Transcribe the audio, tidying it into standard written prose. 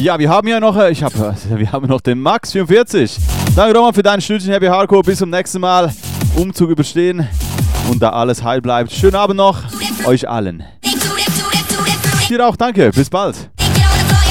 Ja, wir haben ja noch, wir haben noch den Max 44. Danke Roman für dein Stündchen Happy Hardcore. Bis zum nächsten Mal. Umzug überstehen und da alles heil bleibt. Schönen Abend noch euch allen. Dir auch, danke. Bis bald.